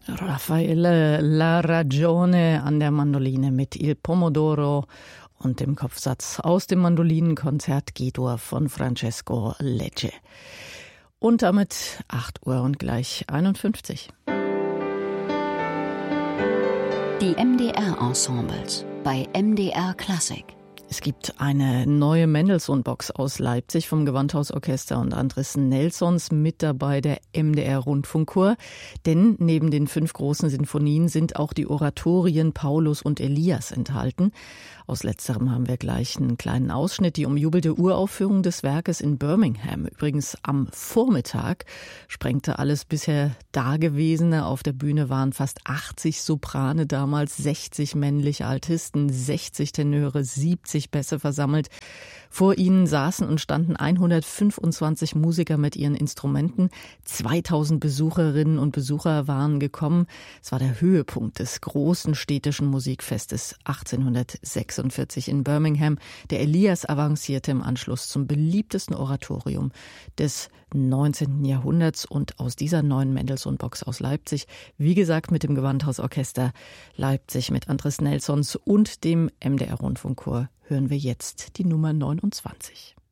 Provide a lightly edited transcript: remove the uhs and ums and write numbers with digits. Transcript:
Raffaele La Ragione an der Mandoline mit Il Pomodoro und dem Kopfsatz aus dem Mandolinenkonzert G-Dur von Francesco Lecce. Und damit 8 Uhr und gleich 51. Die MDR-Ensembles bei MDR Klassik. Es gibt eine neue Mendelssohn-Box aus Leipzig vom Gewandhausorchester und Andres Nelsons, mit dabei der MDR-Rundfunkchor. Denn neben den 5 großen Sinfonien sind auch die Oratorien Paulus und Elias enthalten. Aus letzterem haben wir gleich einen kleinen Ausschnitt, die umjubelte Uraufführung des Werkes in Birmingham. Übrigens am Vormittag sprengte alles bisher Dagewesene. Auf der Bühne waren fast 80 Soprane damals, 60 männliche Altisten, 60 Tenöre, 70 Bässe versammelt. Vor ihnen saßen und standen 125 Musiker mit ihren Instrumenten. 2000 Besucherinnen und Besucher waren gekommen. Es war der Höhepunkt des großen städtischen Musikfestes 1846 in Birmingham. Der Elias avancierte im Anschluss zum beliebtesten Oratorium des 19. Jahrhunderts. Und aus dieser neuen Mendelssohn-Box aus Leipzig, wie gesagt mit dem Gewandhausorchester Leipzig, mit Andres Nelsons und dem MDR-Rundfunkchor, hören wir jetzt die Nummer 29.